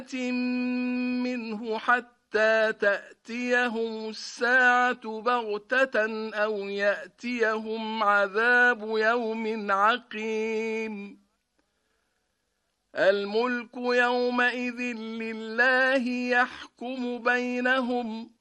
منه حتى تأتيهم الساعة بغتة أو يأتيهم عذاب يوم عقيم. الملك يومئذ لله يحكم بينهم